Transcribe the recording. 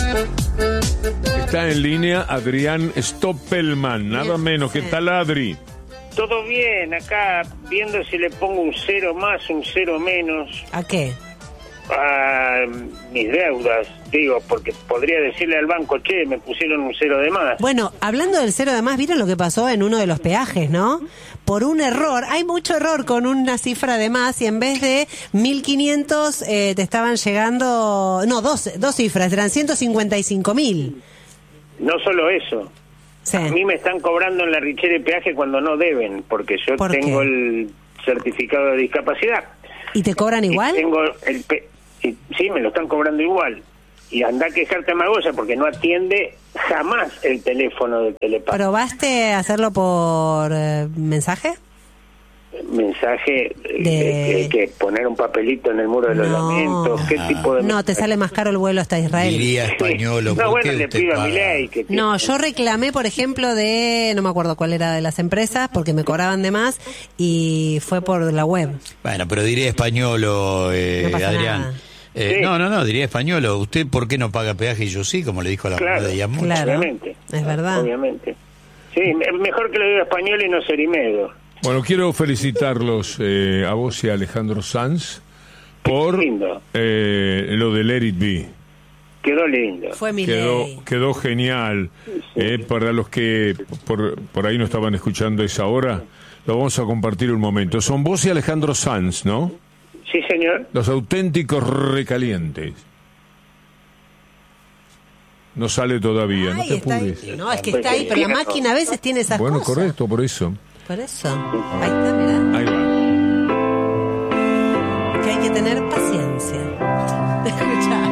Está en línea Adrián Stoppelman, nada menos. ¿Qué tal, Adri? Todo bien, acá viendo si le pongo un 0 más, un 0 menos. ¿A qué? A mis deudas, digo, porque podría decirle al banco, che, me pusieron un 0 de más. Bueno, hablando del 0 de más, ¿vieron lo que pasó en uno de los peajes, no? Por un error, hay mucho error con una cifra de más y en vez de 1.500 te estaban llegando, no, dos cifras, eran 155.000. No solo eso, Sí. a mí me están cobrando en la richera de peaje cuando no deben, porque yo ¿Por tengo qué? el certificado de discapacidad. ¿Y te cobran igual? Y tengo sí, me lo están cobrando igual. Y anda a quejarte a Magoya porque no atiende jamás el teléfono del Telepago. ¿Probaste hacerlo por mensaje? Mensaje que poner un papelito en el muro de los lamentos, ¿qué tipo de No, te sale más caro el vuelo hasta Israel. Diría español. No, bueno, le pido a Milei que... No, yo reclamé, por ejemplo, no me acuerdo cuál era de las empresas, porque me cobraban de más y fue por la web. Bueno, pero diría español, No pasa Adrián. nada. Sí. No, diría español. ¿Usted por qué no paga peaje y yo sí? Como le dijo a la Claro, mamá de Yamucha. Claro, obviamente. es verdad. Obviamente. Sí, mejor que lo diga español y no Cerimedo. Bueno, quiero felicitarlos a vos y a Alejandro Sanz por Lindo. lo del Let It Be. Quedó lindo. Fue mi ley. Quedó genial. Para los que por ahí no estaban escuchando esa hora, lo vamos a compartir un momento. Son vos y Alejandro Sanz, ¿no? Sí, señor. Los auténticos recalientes. No sale todavía, no Ay, te está ahí. apures. No, es que está ahí, pero la máquina a veces tiene esas Bueno, cosas. correcto, por eso. Por eso. Ahí está, mirá. Ahí va. Que hay que tener paciencia. Escuchá.